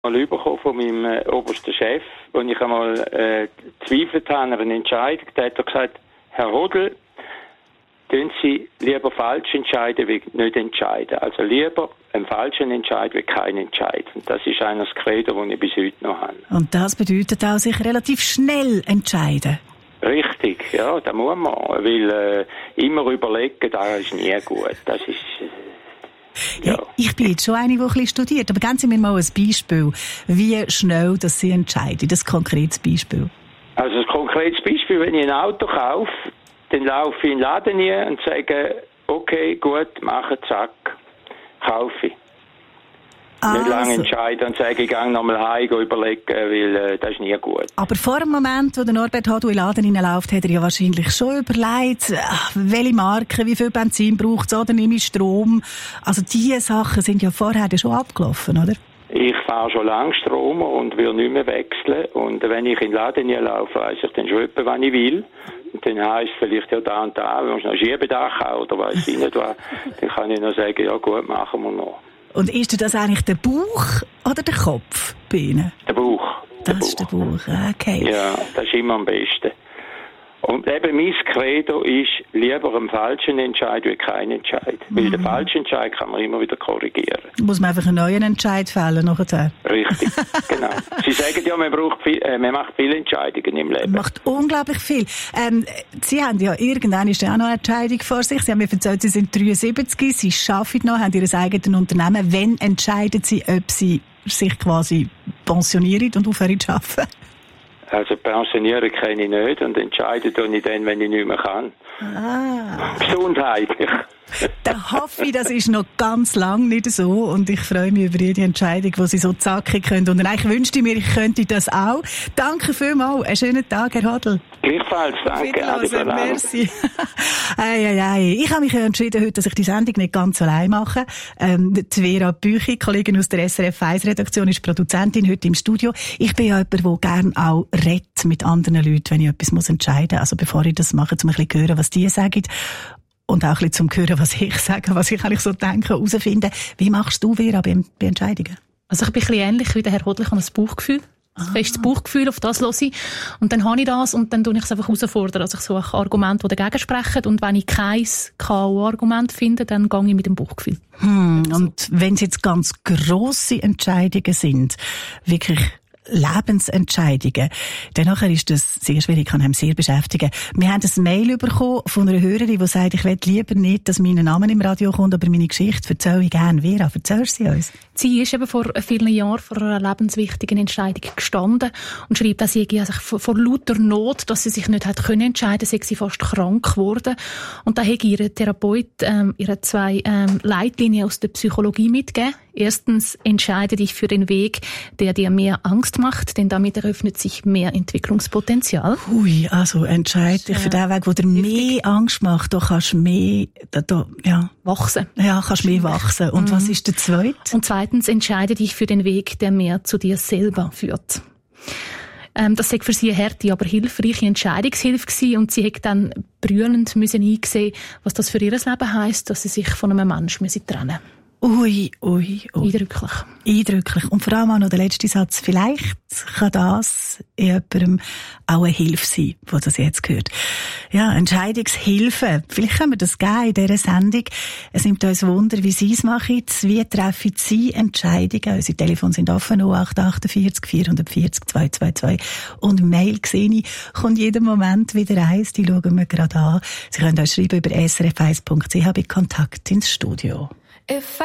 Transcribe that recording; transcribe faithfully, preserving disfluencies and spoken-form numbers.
mal bekommen von meinem äh, obersten Chef, als ich einmal äh, gezweifelt habe an einer Entscheidung. Da hat er gesagt, Herr Hodel, tun Sie lieber falsch entscheiden, wie nicht entscheiden. Also lieber einen falschen Entscheid, wie keinen Entscheid. Und das ist einer das Credo, das ich bis heute noch habe. Und das bedeutet auch, sich relativ schnell entscheiden. Richtig, ja, da muss man. Weil äh, immer überlegen, das ist nie gut. Das ist... Äh, Ja. Ja, ich bin jetzt schon eine, die ein bisschen studiert, aber geben Sie mir mal ein Beispiel, wie schnell dass Sie entscheiden. Das ist ein konkretes Beispiel. Also ein konkretes Beispiel, wenn ich ein Auto kaufe, dann laufe ich in den Laden rein und sage, okay, gut, mache, zack, kaufe ich. Also. Nicht lange entscheiden und sage, ich gehe nochmal heim, gehe überlegen, weil äh, das ist nie gut. Aber vor dem Moment, wo der Norbert Hadl in den Laden hineinläuft, hat er ja wahrscheinlich schon überlegt, ach, welche Marke, wie viel Benzin braucht es, oder nehme ich Strom. Also diese Sachen sind ja vorher schon abgelaufen, oder? Ich fahre schon lange Strom und will nicht mehr wechseln. Und wenn ich in den Laden hineinlaufe, weiss ich dann schon etwa, was ich will. Und dann heisst es vielleicht ja da und da, wenn man noch Schiebedach haben oder weiss ich nicht was, dann kann ich noch sagen, ja gut, machen wir noch. Und ist das eigentlich der Bauch oder der Kopf bei Ihnen? Der Bauch. Das der ist Bauch. Der Bauch, okay. Ja, das ist immer am besten. Und eben mein Credo ist, lieber einen falschen Entscheid wie keinen Entscheid. Mhm. Weil den falschen Entscheid kann man immer wieder korrigieren. Muss man einfach einen neuen Entscheid fällen nachher. Richtig, genau. Sie sagen ja, man, braucht viel, äh, man macht viele Entscheidungen im Leben. Man macht unglaublich viel. Ähm, Sie haben ja irgendwann ist ja auch noch eine Entscheidung vor sich. Sie haben mir erzählt, Sie sind dreiundsiebzig, Sie arbeiten noch, haben Ihr eigenes Unternehmen. Wann entscheiden Sie, ob Sie sich quasi pensionieren und aufhören zu arbeiten? Also pensionieren kann ich nicht und entscheiden tue ich dann, wenn ich nicht mehr kann. Ah. Gesundheitlich. Da hoffe ich, das ist noch ganz lang nicht so und ich freue mich über jede Entscheidung, die Sie so zackig können. Und eigentlich wünschte ich mir, ich könnte das auch. Danke vielmals. Einen schönen Tag, Herr Hadl. Gleichfalls, danke. Wiederhören, merci. ei, ei, ei. Ich habe mich entschieden heute, dass ich die Sendung nicht ganz allein mache. Ähm, die Vera Büchi, Kollegin aus der S R F eins Redaktion, ist Produzentin heute im Studio. Ich bin ja jemand, der gerne auch redet mit anderen Leuten, wenn ich etwas muss entscheiden muss. Also bevor ich das mache, um ein bisschen zu hören, was die sagen. Und auch ein bisschen zum Hören, was ich sage, was ich eigentlich so denke, herausfinden. Wie machst du, Vera, bei, bei Entscheidungen? Also ich bin ein bisschen ähnlich wie der Herr Hodl, ich habe ein Bauchgefühl. Ein ah. festes Bauchgefühl, auf das höre ich. Und dann habe ich das und dann tue ich es einfach herausfordern. Also ich suche Argumente, die dagegen sprechen. Und wenn ich kein K O-Argument finde, dann gehe ich mit dem Bauchgefühl. Hm, also. Und wenn es jetzt ganz grosse Entscheidungen sind, wirklich Lebensentscheidungen, dann nachher ist das sehr schwierig, kann einem sehr beschäftigen. Wir haben ein Mail bekommen von einer Hörerin, die sagt, ich will lieber nicht, dass mein Name im Radio kommt, aber meine Geschichte erzähle ich gerne. Vera, erzählst du sie uns? Sie ist eben vor vielen Jahren vor einer lebenswichtigen Entscheidung gestanden und schreibt, dass sie also vor, vor lauter Not, dass sie sich nicht hat können entscheiden, sei sie fast krank geworden. Und da hat ihr Therapeut ähm, ihre zwei ähm, Leitlinien aus der Psychologie mitgegeben. Erstens, entscheide dich für den Weg, der dir mehr Angst macht, denn damit eröffnet sich mehr Entwicklungspotenzial. Ui, also entscheide dich für den Weg, der dir mehr Angst macht. Da kannst du mehr, da, da, ja. Wachsen. Ja, kannst mehr wachsen. Und mhm. was ist der zweite? Und zweitens, entscheide dich für den Weg, der mehr zu dir selber führt. Ähm, das war für sie eine harte, aber hilfreiche Entscheidungshilfe gewesen. Und sie hat dann brüllend müssen einsehen, was das für ihr Leben heisst, dass sie sich von einem Menschen trennen müssen. Ui, ui, ui. Eindrücklich. Eindrücklich. Und vor allem auch noch der letzte Satz. Vielleicht kann das jemandem auch eine Hilfe sein, wo das jetzt gehört. Ja, Entscheidungshilfe. Vielleicht können wir das geben in dieser Sendung. Es nimmt uns Wunder, wie Sie es machen. Wie treffen Sie Entscheidungen? Unsere Telefone sind offen, null acht vier acht vier vier vier zwei zwei zwei. Und Mail sehe ich, kommt jeden Moment wieder eins. Die schauen wir gerade an. Sie können uns schreiben über s r f eins punkt c h bei Kontakt ins Studio. If